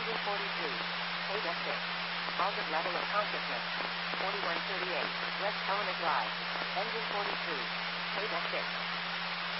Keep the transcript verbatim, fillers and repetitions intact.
Engine forty-three. Beta six. Altered level of consciousness. forty-one thirty-eight. West Helena Drive. Engine forty-three. Beta six.